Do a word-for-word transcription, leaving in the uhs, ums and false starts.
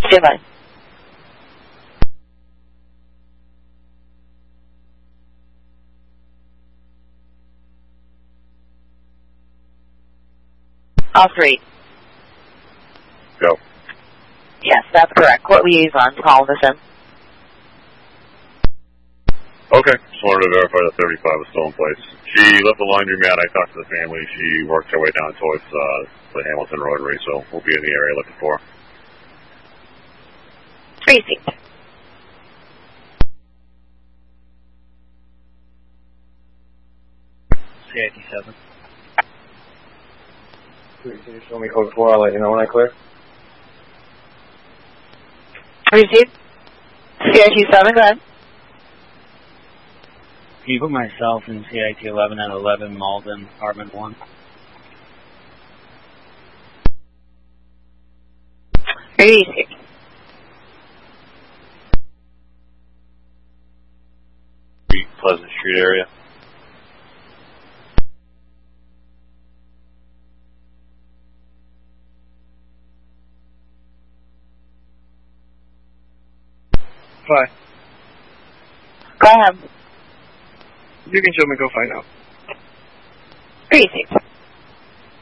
Stand by. All three. Go. Yes, that's correct. Court liaison, calling us in. Okay, just wanted to verify that thirty-five was still in place. She left the laundromat. I talked to the family. She worked her way down towards uh, the Hamilton Rotary, so we'll be in the area looking for her. Tracy. C I T seven. Please, can you show me code four? I'll let you know when I clear. Received. C I T seven, go ahead. Can you put myself in C I T eleven at eleven Malden, apartment one? Received. Pleasant Street area. Five. Go ahead. You can show me go find out. Received.